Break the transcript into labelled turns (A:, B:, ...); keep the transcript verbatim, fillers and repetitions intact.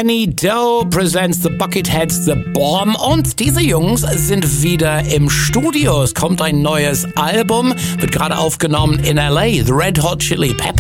A: Kenny Doe presents the Bucketheads The Bomb und diese Jungs sind wieder im Studio. Es kommt ein neues Album, wird gerade aufgenommen in L A. The Red Hot Chili Peppers